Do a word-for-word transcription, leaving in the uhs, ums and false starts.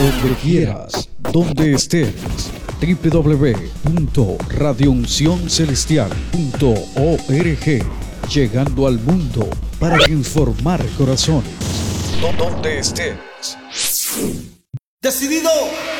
donde quieras, donde estés. doble u doble u doble u punto radio unción celestial punto org. Llegando al mundo para transformar corazones. Donde estés. Decidido